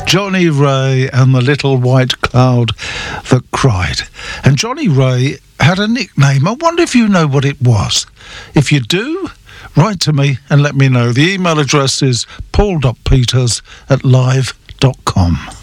Johnny Ray and the Little White Cloud That Cried. And Johnny Ray had a nickname. I wonder if you know what it was. If you do, write to me and let me know. The email address is paul.peters@live.com.